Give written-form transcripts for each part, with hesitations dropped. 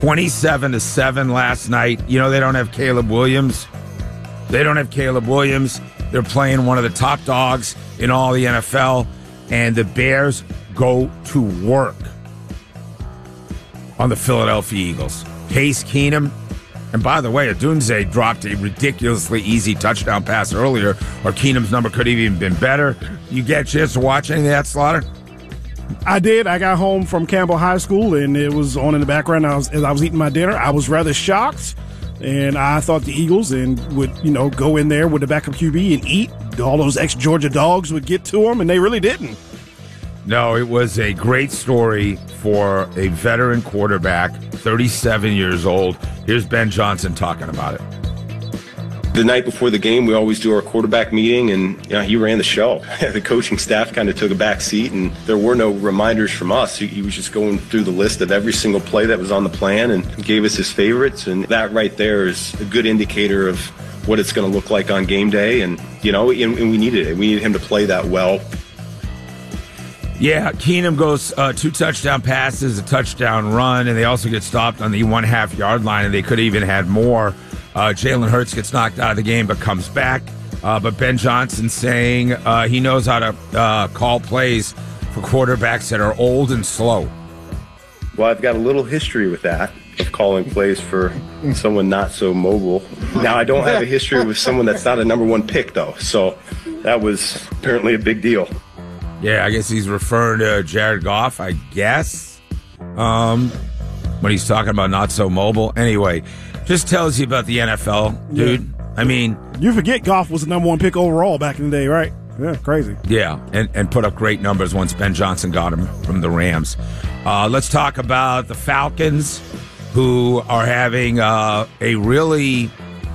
27-7 last night. You know, they don't have Caleb Williams. They're playing one of the top dogs in all the NFL, and the Bears go to work on the Philadelphia Eagles. Case Keenum, and by the way, Odunze dropped a ridiculously easy touchdown pass earlier, or Keenum's number could have even been better. You get a chance to watch any of that, Slaughter? I did. I got home from Campbell High School, and it was on in the background as I was eating my dinner. I was rather shocked, and I thought the Eagles would, go in there with the backup QB and eat. All those ex-Georgia dogs would get to them, and they really didn't. No, it was a great story for a veteran quarterback, 37 years old. Here's Ben Johnson talking about it. The night before the game, we always do our quarterback meeting, and he ran the show. The coaching staff kind of took a back seat, and there were no reminders from us. He was just going through the list of every single play that was on the plan and gave us his favorites, and that right there is a good indicator of what it's going to look like on game day, and we needed it. We needed him to play that well. Yeah, Keenum goes 2 touchdown passes, a touchdown run, and they also get stopped on the 1.5 yard line, and they could have even had more. Jalen Hurts gets knocked out of the game but comes back. But Ben Johnson saying he knows how to call plays for quarterbacks that are old and slow. Well, I've got a little history with that, of calling plays for someone not so mobile. Now, I don't have a history with someone that's not a number 1 pick, though. So that was apparently a big deal. Yeah, I guess he's referring to Jared Goff, I guess, when he's talking about not so mobile. Anyway, just tells you about the NFL, dude. Yeah. I mean, you forget Goff was the number 1 pick overall back in the day, right? Yeah, crazy. Yeah, and put up great numbers once Ben Johnson got him from the Rams. Let's talk about the Falcons, who are having a really...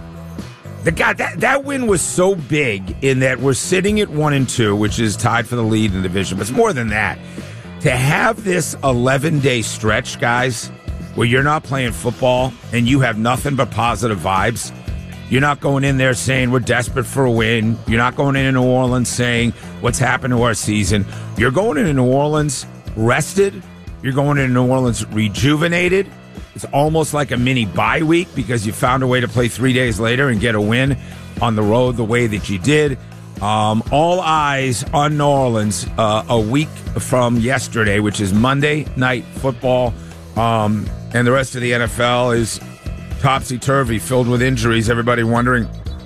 That win was so big in that we're sitting at 1-2, which is tied for the lead in the division. But it's more than that. To have this 11-day stretch, guys, where you're not playing football and you have nothing but positive vibes. You're not going in there saying we're desperate for a win. You're not going into New Orleans saying what's happened to our season. You're going into New Orleans rested. You're going into New Orleans rejuvenated. It's almost like a mini bye week because you found a way to play 3 days later and get a win on the road the way that you did. All eyes on New Orleans a week from yesterday, which is Monday Night Football. And the rest of the NFL is topsy-turvy, filled with injuries. Everybody wondering,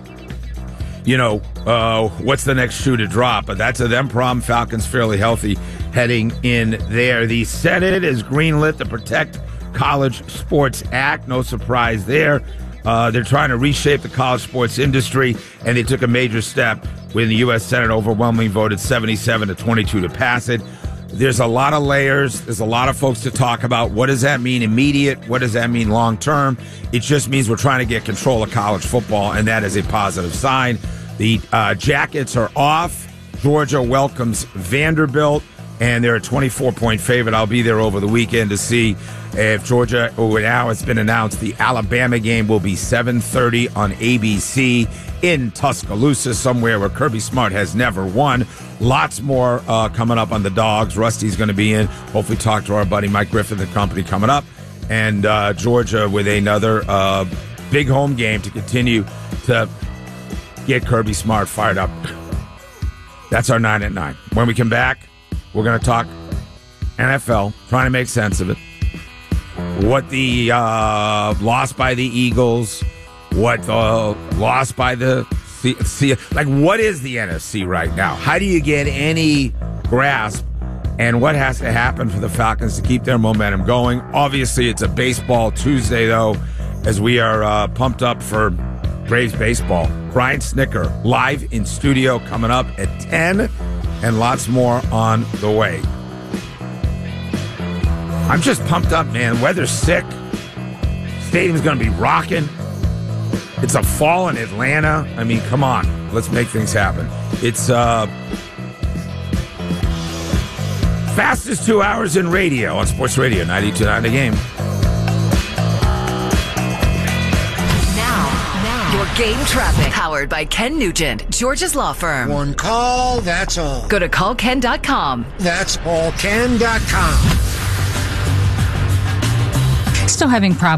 what's the next shoe to drop? But that's a them problem. Falcons fairly healthy heading in there. The Senate is greenlit the Protect College Sports Act. No surprise there. They're trying to reshape the college sports industry, and they took a major step when the U.S. Senate overwhelmingly voted 77-22 to pass it. There's a lot of layers. There's a lot of folks to talk about. What does that mean immediate? What does that mean long term? It just means we're trying to get control of college football, and that is a positive sign. The Jackets are off. Georgia welcomes Vanderbilt, and they're a 24-point favorite. I'll be there over the weekend to see if Georgia, now it's been announced, the Alabama game will be 7:30 on ABC in Tuscaloosa, somewhere where Kirby Smart has never won. Lots more coming up on the Dogs. Rusty's going to be in. Hopefully talk to our buddy Mike Griffin and company coming up. And Georgia with another big home game to continue to get Kirby Smart fired up. That's our 9 at 9. When we come back, we're going to talk NFL, trying to make sense of it. What the loss by the Eagles, what the loss by the what is the NFC right now? How do you get any grasp? And what has to happen for the Falcons to keep their momentum going? Obviously, it's a baseball Tuesday, though, as we are pumped up for Braves baseball. Brian Snicker live in studio coming up at 10, and lots more on the way. I'm just pumped up, man. Weather's sick. Stadium's going to be rocking. It's a fall in Atlanta. I mean, come on. Let's make things happen. It's fastest 2 hours in radio on Sports Radio 92.9 The Game. Now, your game traffic. Powered by Ken Nugent, Georgia's law firm. One call, that's all. Go to callken.com. That's allken.com. still having problems